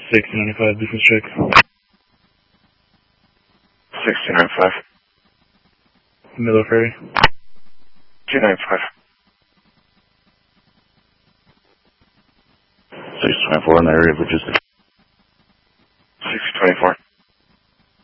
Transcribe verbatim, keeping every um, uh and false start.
sixty ninety-five, business check. sixty ninety-five. Miller Ferry. two ninety-five. six twenty-four in the area of logistics. sixty twenty-four.